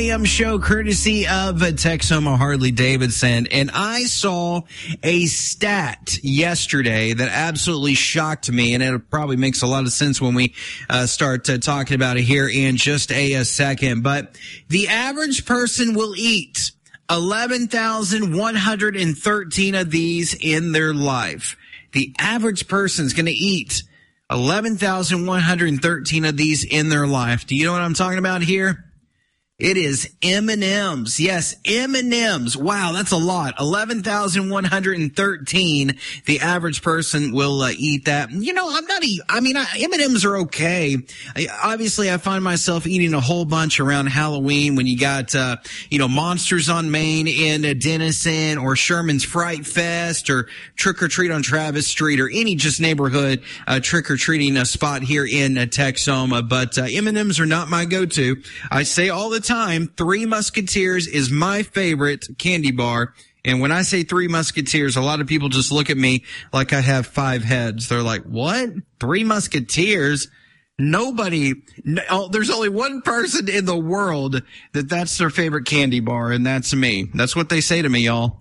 AM show courtesy of Texoma Harley-Davidson, and I saw a stat yesterday that absolutely shocked me, and it probably makes a lot of sense when we start talking about it here in just a second. But the average person will eat 11,113 of these in their life. The average person's going to eat 11,113 of these in their life. Do you know what I'm talking about here? It is M&Ms. Yes, M&Ms. Wow, that's a lot. 11,113. The average person will eat that. You know, M&Ms are okay. Obviously, I find myself eating a whole bunch around Halloween when you got, Monsters on Main in Denison, or Sherman's Fright Fest, or Trick or Treat on Travis Street, or any just neighborhood trick or treating spot here in Texoma. But M&Ms are not my go-to. I say all the time, Three Musketeers is my favorite candy bar. And when I say Three Musketeers, a lot of people just look at me like I have 5 heads. They're like, what? Three Musketeers? There's only one person in the world that's their favorite candy bar, and that's me. That's what they say to me, y'all.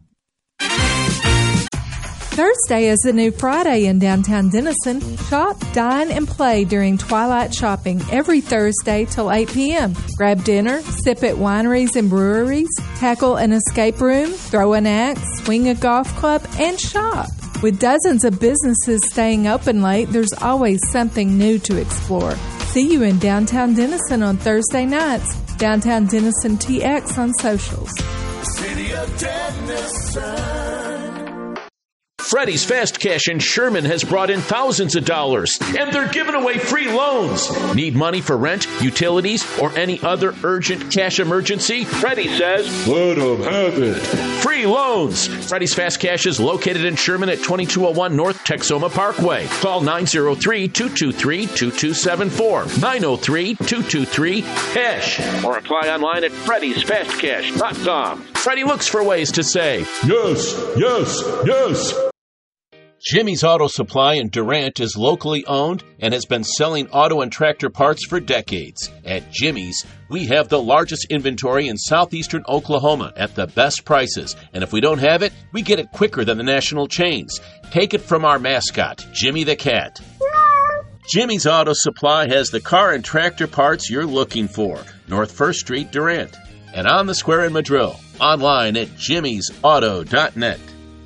Thursday is the new Friday in downtown Denison. Shop, dine, and play during Twilight Shopping every Thursday till 8 p.m. Grab dinner, sip at wineries and breweries, tackle an escape room, throw an axe, swing a golf club, and shop. With dozens of businesses staying open late, there's always something new to explore. See you in downtown Denison on Thursday nights. Downtown Denison TX on socials. City of Denison. Freddy's Fast Cash in Sherman has brought in thousands of dollars, and they're giving away free loans. Need money for rent, utilities, or any other urgent cash emergency? Freddy says, let them have it. Free loans. Freddy's Fast Cash is located in Sherman at 2201 North Texoma Parkway. Call 903-223-2274, 903-223-CASH, or apply online at freddysfastcash.com. Freddy looks for ways to say, yes, yes, yes. Jimmy's Auto Supply in Durant is locally owned and has been selling auto and tractor parts for decades. At Jimmy's, we have the largest inventory in southeastern Oklahoma at the best prices. And if we don't have it, we get it quicker than the national chains. Take it from our mascot, Jimmy the Cat. Jimmy's Auto Supply has the car and tractor parts you're looking for. North 1st Street, Durant. And on the square in Madrill. Online at jimmysauto.net.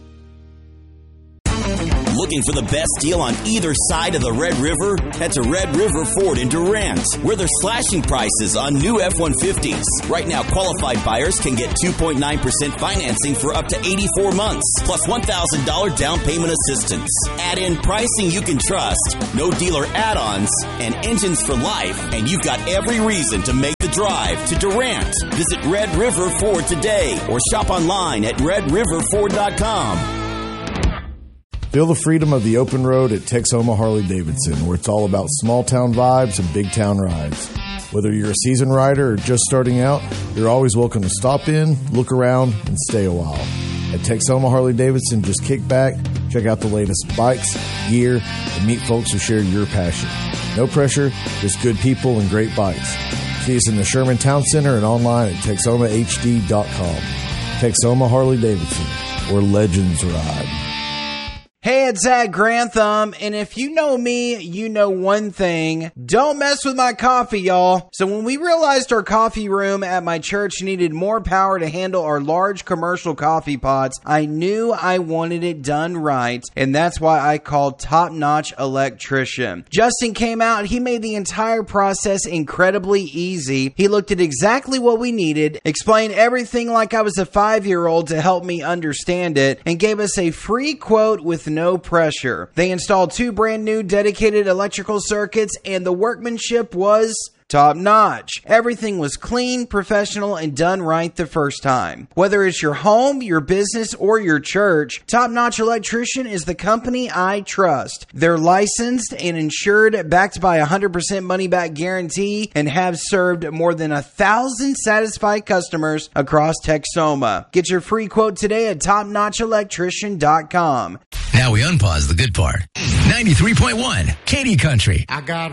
Looking for the best deal on either side of the Red River? Head to Red River Ford in Durant, where they're slashing prices on new F-150s. Right now, qualified buyers can get 2.9% financing for up to 84 months, plus $1,000 down payment assistance. Add in pricing you can trust, no dealer add-ons, and engines for life, and you've got every reason to make the drive to Durant. Visit Red River Ford today, or shop online at redriverford.com. Feel the freedom of the open road at Texoma Harley-Davidson, where it's all about small-town vibes and big-town rides. Whether you're a seasoned rider or just starting out, you're always welcome to stop in, look around, and stay a while. At Texoma Harley-Davidson, just kick back, check out the latest bikes, gear, and meet folks who share your passion. No pressure, just good people and great bikes. See us in the Sherman Town Center and online at TexomaHD.com. Texoma Harley-Davidson, where legends ride. Hey, it's Zach Grantham, and if you know me, you know one thing. Don't mess with my coffee, y'all. So when we realized our coffee room at my church needed more power to handle our large commercial coffee pots, I knew I wanted it done right, and that's why I called Top Notch Electrician. Justin came out, and he made the entire process incredibly easy. He looked at exactly what we needed, explained everything like I was a 5-year-old to help me understand it, and gave us a free quote with no pressure. They installed 2 brand new dedicated electrical circuits, and the workmanship was top notch. Everything was clean, professional, and done right the first time. Whether it's your home, your business, or your church, Top Notch Electrician is the company I trust. They're licensed and insured, backed by a 100% money-back guarantee, and have served more than 1,000 satisfied customers across Texoma. Get your free quote today at topnotchelectrician.com. Now we unpause the good part. 93.1 Katy Country. I got